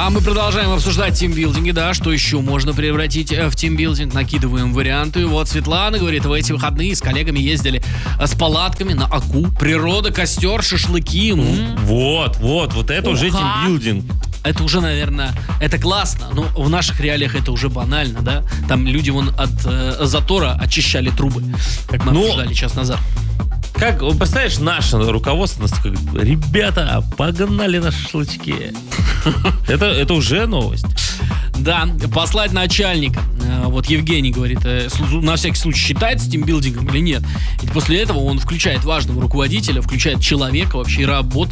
А мы продолжаем обсуждать тимбилдинги, да, что еще можно превратить в тимбилдинг, накидываем варианты. Вот Светлана говорит, в эти выходные с коллегами ездили с палатками на Аку, природа, костер, шашлыки. Вот это уже тимбилдинг. Это уже, наверное, это классно, но в наших реалиях это уже банально, да? Там люди вон от затора очищали трубы, как мы обсуждали час назад. Как, представляешь, наше руководство нас такое, ребята, погнали на шашлычки. Это уже новость. Да, послать начальника. Вот Евгений говорит, на всякий случай считается тимбилдингом или нет. И после этого он включает важного руководителя, включает человека вообще и работу